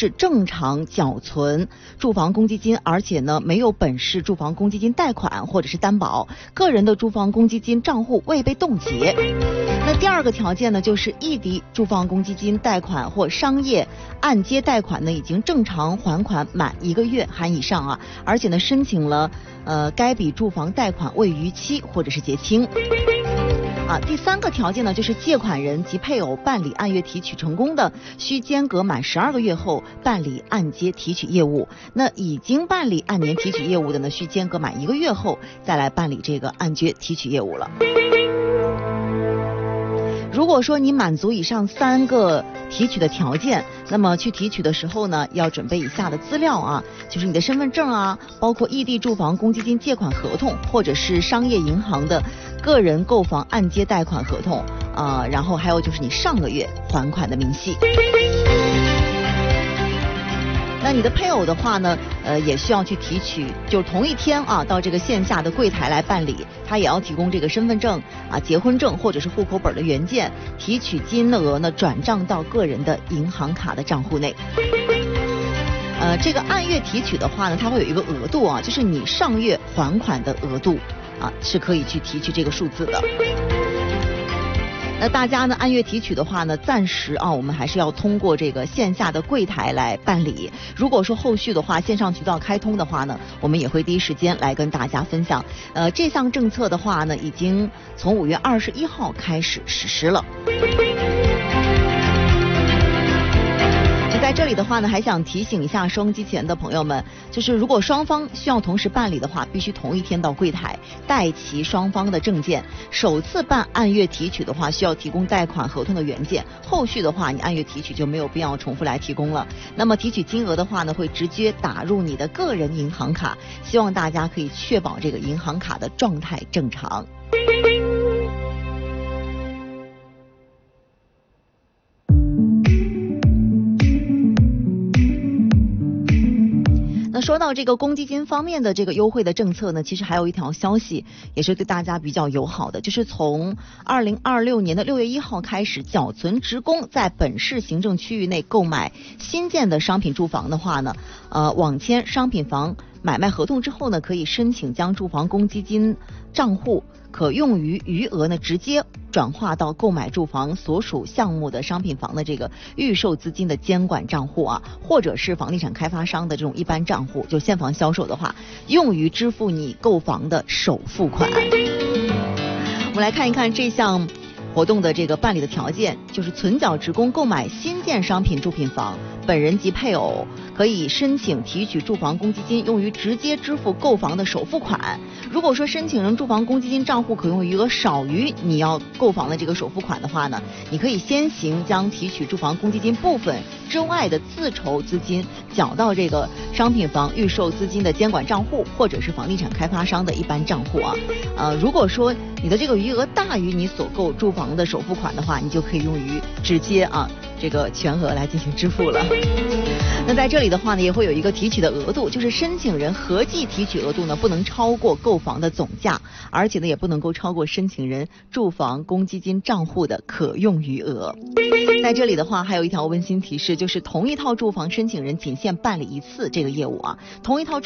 是正常缴存住房公积金，而且呢没有本市住房公积金贷款或者是担保，个人的住房公积金账户未被冻结。那第二个条件呢，就是异地住房公积金贷款或商业按揭贷款呢已经正常还款满1个月含以上啊，而且呢申请了该笔住房贷款未逾期或者是结清。第三个条件呢，就是借款人及配偶办理按月提取成功的，需间隔满12个月后办理按揭提取业务。那已经办理按年提取业务的呢，需间隔满1个月后再来办理这个按揭提取业务了。如果说你满足以上3个提取的条件，那么去提取的时候呢，要准备以下的资料啊，就是你的身份证啊，包括异地住房公积金借款合同，或者是商业银行的个人购房按揭贷款合同然后还有就是你上个月还款的明细。那你的配偶的话呢，也需要去提取，就是同一天到这个线下的柜台来办理，他也要提供这个身份证结婚证或者是户口本的原件，提取金额呢转账到个人的银行卡的账户内。这个按月提取的话呢，它会有一个额度就是你上月还款的额度是可以去提取这个数字的。那大家呢按月提取的话呢，暂时我们还是要通过这个线下的柜台来办理。如果说后续的话线上渠道开通的话呢，我们也会第一时间来跟大家分享。这项政策的话呢，已经从5月21号开始实施了。在这里的话呢，还想提醒一下收音机前的朋友们，就是如果双方需要同时办理的话，必须同一天到柜台带齐双方的证件。首次办按月提取的话，需要提供贷款合同的原件，后续的话你按月提取就没有必要重复来提供了。那么提取金额的话呢，会直接打入你的个人银行卡，希望大家可以确保这个银行卡的状态正常。说到这个公积金方面的这个优惠的政策呢，其实还有一条消息也是对大家比较友好的，就是从2026年的6月1号开始，缴存职工在本市行政区域内购买新建的商品住房的话呢，网签商品房买卖合同之后呢，可以申请将住房公积金账户可用于余额呢直接转化到购买住房所属项目的商品房的这个预售资金的监管账户或者是房地产开发商的这种一般账户，就现房销售的话，用于支付你购房的首付款。我们来看一看这项活动的这个办理的条件，就是存缴职工购买新建商品住品房，本人及配偶可以申请提取住房公积金，用于直接支付购房的首付款。如果说申请人住房公积金账户可用余额少于你要购房的这个首付款的话呢，你可以先行将提取住房公积金部分之外的自筹资金缴到这个商品房预售资金的监管账户，或者是房地产开发商的一般账户如果说你的这个余额大于你所购住房的首付款的话，你就可以用于直接这个全额来进行支付了。那在这里的话呢，也会有一个提取的额度，就是申请人合计提取额度呢不能超过购房的总价，而且呢也不能够超过申请人住房公积金账户的可用余额。在这里的话还有一条温馨提示，就是同一套住房申请人仅限办理1次这个业务同一套